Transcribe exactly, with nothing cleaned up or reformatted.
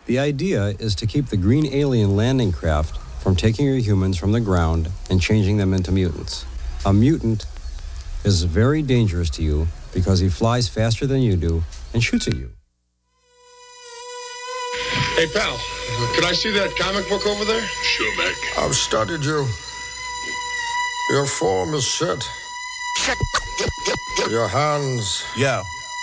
The idea is to keep the green alien landing craft from taking your humans from the ground and changing them into mutants. A mutant is very dangerous to you because he flies faster than you do and shoots at you. Hey, pal, could I see that comic book over there? Sure, Mac. I've studied you. Your form is set. Your hands. Yo.